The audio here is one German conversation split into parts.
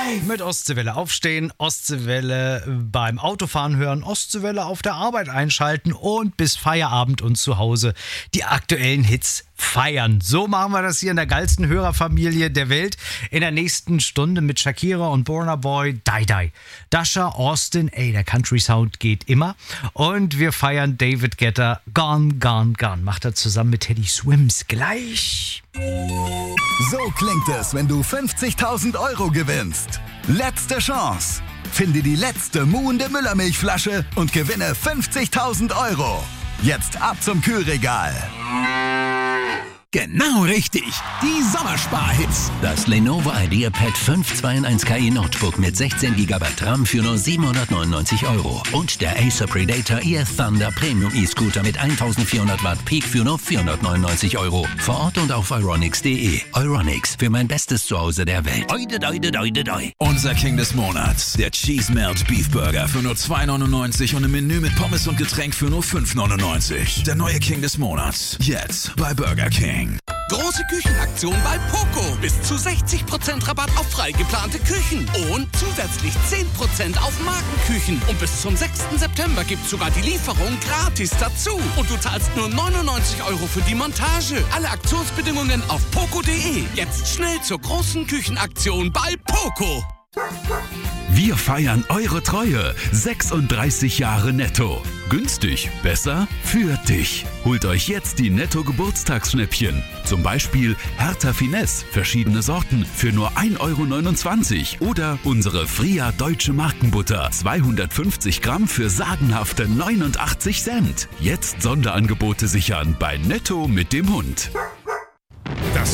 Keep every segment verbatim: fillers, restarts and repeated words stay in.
Mit Ostseewelle aufstehen, Ostseewelle beim Autofahren hören, Ostseewelle auf der Arbeit einschalten und bis Feierabend und zu Hause die aktuellen Hits feiern. So machen wir das hier in der geilsten Hörerfamilie der Welt. In der nächsten Stunde mit Shakira und Burna Boy, Die Die. Dasha, Austin, ey, der Country Sound geht immer. Und wir feiern David Guetta, Gone, Gone, Gone. Macht er zusammen mit Teddy Swims gleich. So klingt es, wenn du fünfzigtausend Euro gewinnst. Letzte Chance. Finde die letzte muhende Müllermilchflasche und gewinne fünfzigtausend Euro. Jetzt ab zum Kühlregal. Genau richtig, die Sommersparhits. Das Lenovo IdeaPad fünf zwei in eins Ki Notebook mit sechzehn Gigabyte RAM für nur siebenhundertneunundneunzig Euro. Und der Acer Predator Air Thunder Premium E-Scooter mit eintausendvierhundert Watt Peak für nur vierhundertneunundneunzig Euro. Vor Ort und auf euronics punkt de. Euronics, für mein bestes Zuhause der Welt. Oide, oide, oide, oide. Unser King des Monats, der Cheese Melt Beef Burger für nur zwei neunundneunzig und ein Menü mit Pommes und Getränk für nur fünf neunundneunzig. Der neue King des Monats, jetzt bei Burger King. Große Küchenaktion bei Poco. Bis zu sechzig Prozent Rabatt auf frei geplante Küchen. Und zusätzlich zehn Prozent auf Markenküchen. Und bis zum sechsten September gibt's sogar die Lieferung gratis dazu. Und du zahlst nur neunundneunzig Euro für die Montage. Alle Aktionsbedingungen auf poco punkt de. Jetzt schnell zur großen Küchenaktion bei Poco. Wir feiern eure Treue. sechsunddreißig Jahre Netto. Günstig, besser, für dich. Holt euch jetzt die Netto-Geburtstagsschnäppchen. Zum Beispiel Hertha Finesse, verschiedene Sorten, für nur ein Euro neunundzwanzig. Oder unsere Fria Deutsche Markenbutter, zweihundertfünfzig Gramm für sagenhafte neunundachtzig Cent. Jetzt Sonderangebote sichern bei Netto mit dem Hund. Das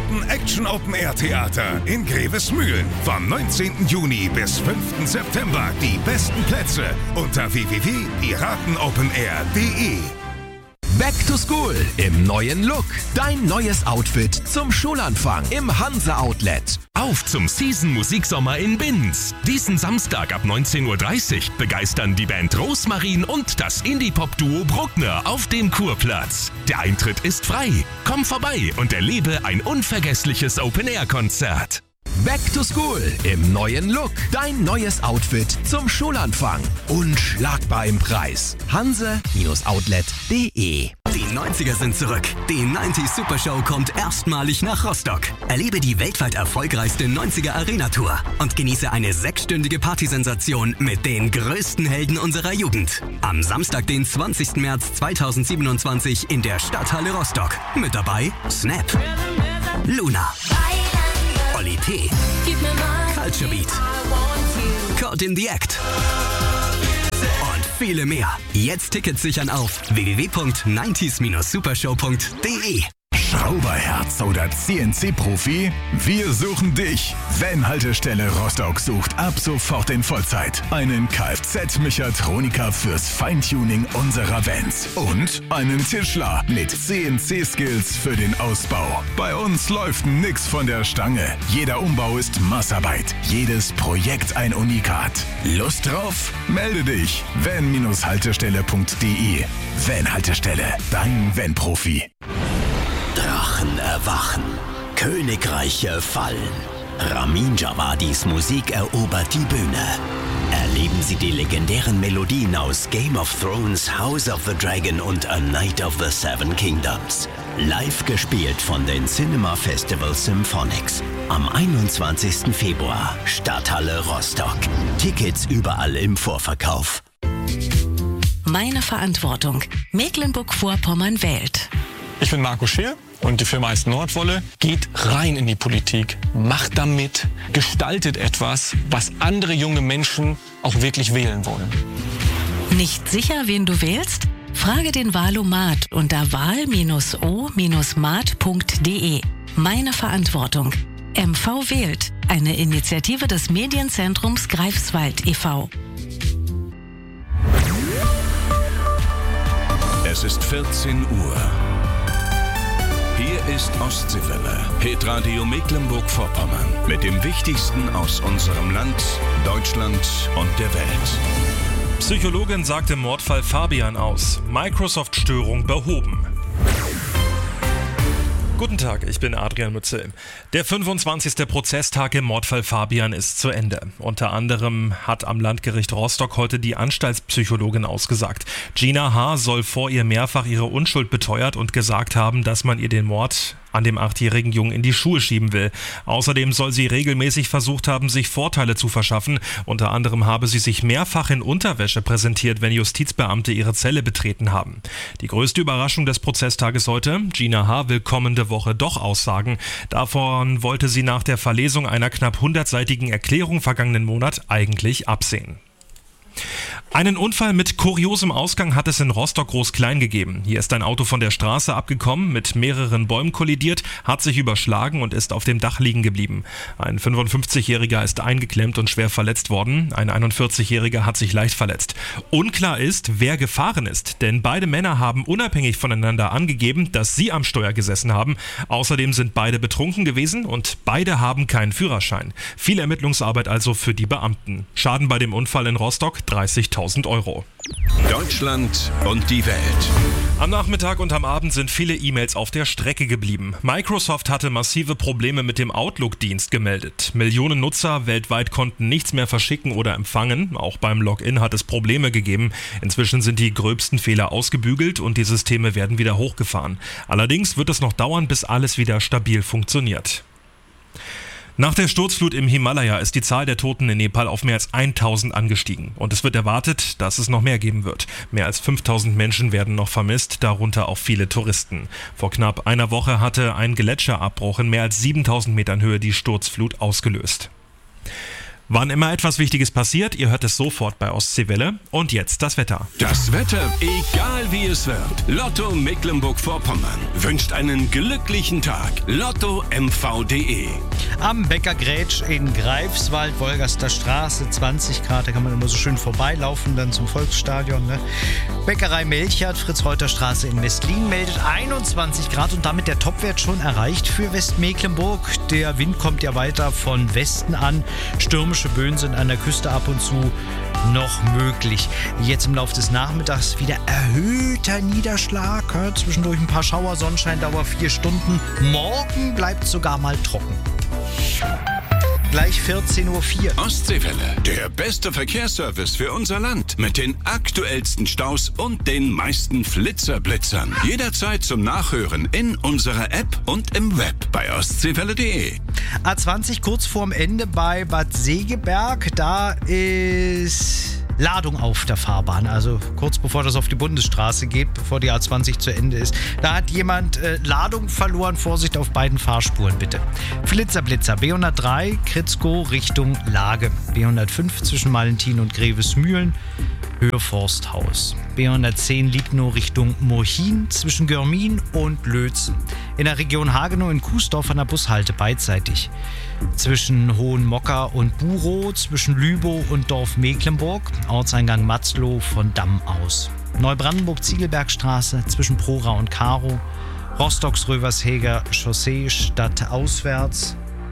Piraten-Action-Open-Air-Theater in Grevesmühlen. Vom neunzehnten Juni bis fünften September. Die besten Plätze unter w w w punkt piratenopenair punkt de. Back to School im neuen Look. Dein neues Outfit zum Schulanfang im Hansa Outlet. Auf zum Season Musiksommer in Binz. Diesen Samstag ab neunzehn Uhr dreißig begeistern die Band Rosmarin und das Indie-Pop-Duo Bruckner auf dem Kurplatz. Der Eintritt ist frei. Komm vorbei und erlebe ein unvergessliches Open-Air-Konzert. Back to School im neuen Look. Dein neues Outfit zum Schulanfang. Unschlagbar im Preis. hanse Outlet punkt de. Die neunziger sind zurück. Die neunzig Super Show kommt erstmalig nach Rostock. Erlebe die weltweit erfolgreichste neunziger Arena-Tour und genieße eine sechsstündige Partysensation mit den größten Helden unserer Jugend. Am Samstag, den zwanzigsten März zweitausendsiebenundzwanzig in der Stadthalle Rostock. Mit dabei Snap, Luna, Oli T, Culture Beat, Caught in the Act und viele mehr. Jetzt Tickets sichern auf w w w punkt neunzig supershow punkt de. Schrauberherz oder C N C-Profi? Wir suchen dich. Van-Haltestelle Rostock sucht ab sofort in Vollzeit einen Kfz-Mechatroniker fürs Feintuning unserer Vans und einen Tischler mit C N C-Skills für den Ausbau. Bei uns läuft nix von der Stange. Jeder Umbau ist Maßarbeit. Jedes Projekt ein Unikat. Lust drauf? Melde dich. van Haltestelle punkt de. Van-Haltestelle, dein Van-Profi. Drachen erwachen, Königreiche fallen. Ramin Djawadis Musik erobert die Bühne. Erleben Sie die legendären Melodien aus Game of Thrones, House of the Dragon und A Night of the Seven Kingdoms. Live gespielt von den Cinema Festival Symphonics. Am einundzwanzigsten Februar, Stadthalle Rostock. Tickets überall im Vorverkauf. Meine Verantwortung. Mecklenburg-Vorpommern wählt. Ich bin Marco Scheer und die Firma heißt Nordwolle. Geht rein in die Politik, macht damit, gestaltet etwas, was andere junge Menschen auch wirklich wählen wollen. Nicht sicher, wen du wählst? Frage den Wahlomat unter wahl o mat punkt de. Meine Verantwortung. M V wählt, eine Initiative des Medienzentrums Greifswald e V Es ist vierzehn Uhr. Hier ist Ostseewelle, Hitradio Mecklenburg-Vorpommern mit dem Wichtigsten aus unserem Land, Deutschland und der Welt. Psychologin sagt im Mordfall Fabian aus. Microsoft-Störung behoben. Guten Tag, ich bin Adrian Mützel. Der fünfundzwanzigste Prozesstag im Mordfall Fabian ist zu Ende. Unter anderem hat am Landgericht Rostock heute die Anstaltspsychologin ausgesagt. Gina H. soll vor ihr mehrfach ihre Unschuld beteuert und gesagt haben, dass man ihr den Mord an dem achtjährigen Jungen in die Schuhe schieben will. Außerdem soll sie regelmäßig versucht haben, sich Vorteile zu verschaffen. Unter anderem habe sie sich mehrfach in Unterwäsche präsentiert, wenn Justizbeamte ihre Zelle betreten haben. Die größte Überraschung des Prozesstages heute: Gina H. will kommende Woche doch aussagen. Davon wollte sie nach der Verlesung einer knapp hundertseitigen Erklärung vergangenen Monat eigentlich absehen. Einen Unfall mit kuriosem Ausgang hat es in Rostock-Groß-Klein gegeben. Hier ist ein Auto von der Straße abgekommen, mit mehreren Bäumen kollidiert, hat sich überschlagen und ist auf dem Dach liegen geblieben. Ein fünfundfünfzigjähriger ist eingeklemmt und schwer verletzt worden. Ein einundvierzigjähriger hat sich leicht verletzt. Unklar ist, wer gefahren ist, denn beide Männer haben unabhängig voneinander angegeben, dass sie am Steuer gesessen haben. Außerdem sind beide betrunken gewesen und beide haben keinen Führerschein. Viel Ermittlungsarbeit also für die Beamten. Schaden bei dem Unfall in Rostock: dreißigtausend Euro. Deutschland und die Welt. Am Nachmittag und am Abend sind viele E-Mails auf der Strecke geblieben. Microsoft hatte massive Probleme mit dem Outlook-Dienst gemeldet. Millionen Nutzer weltweit konnten nichts mehr verschicken oder empfangen. Auch beim Login hat es Probleme gegeben. Inzwischen sind die gröbsten Fehler ausgebügelt und die Systeme werden wieder hochgefahren. Allerdings wird es noch dauern, bis alles wieder stabil funktioniert. Nach der Sturzflut im Himalaya ist die Zahl der Toten in Nepal auf mehr als tausend angestiegen. Und es wird erwartet, dass es noch mehr geben wird. Mehr als fünftausend Menschen werden noch vermisst, darunter auch viele Touristen. Vor knapp einer Woche hatte ein Gletscherabbruch in mehr als siebentausend Metern Höhe die Sturzflut ausgelöst. Wann immer etwas Wichtiges passiert, ihr hört es sofort bei Ostseewelle. Und jetzt das Wetter. Das Wetter, egal wie es wird. Lotto Mecklenburg-Vorpommern wünscht einen glücklichen Tag. Lotto M V punkt de. Am Bäcker Grätsch in Greifswald, Wolgaster Straße, zwanzig Grad, da kann man immer so schön vorbeilaufen, dann zum Volksstadion. Ne? Bäckerei Melchert, Fritz-Reuter-Straße in Westlin meldet einundzwanzig Grad und damit der Topwert schon erreicht für Westmecklenburg. Der Wind kommt ja weiter von Westen an. Stürmische Böen sind an der Küste ab und zu noch möglich. Jetzt im Laufe des Nachmittags wieder erhöhter Niederschlag. Ja, zwischendurch ein paar Schauer, Sonnenschein, Dauer vier Stunden. Morgen bleibt es sogar mal trocken. Gleich vierzehn Uhr vier. Ostseewelle, der beste Verkehrsservice für unser Land. Mit den aktuellsten Staus und den meisten Flitzerblitzern. Jederzeit zum Nachhören in unserer App und im Web bei ostseewelle punkt de. A zwanzig kurz vorm Ende bei Bad Segeberg. Da ist Ladung auf der Fahrbahn, also kurz bevor das auf die Bundesstraße geht, bevor die A zwanzig zu Ende ist. Da hat jemand äh, Ladung verloren. Vorsicht auf beiden Fahrspuren, bitte. Flitzerblitzer, B hundertdrei, Kritzkow Richtung Lage. B hundertfünf zwischen Malentin und Grevesmühlen, Höhe Forsthaus. B hundertzehn Liebnow Richtung Murchin zwischen Görmin und Lötzen. In der Region Hagenow in Kuesdorf an der Bushalte beidseitig. Zwischen Hohenmocker und Burow, zwischen Lübow und Dorf Mecklenburg, Ortseingang Matzlow von Damm aus. Neubrandenburg-Ziegelbergstraße zwischen Prora und Karow, Rostocks-Rövershäger Chaussee stadtauswärts,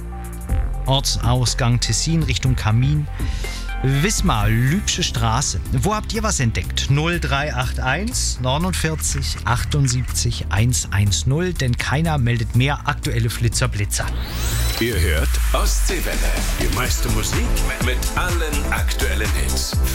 Ortsausgang Tessin Richtung Kamin, Wismar, Lübsche Straße. Wo habt ihr was entdeckt? null drei acht eins neunundvierzig achtundsiebzig hundertzehn, denn keiner meldet mehr aktuelle Flitzerblitzer. Ihr hört Ostseewelle, die meiste Musik mit allen aktuellen Hits.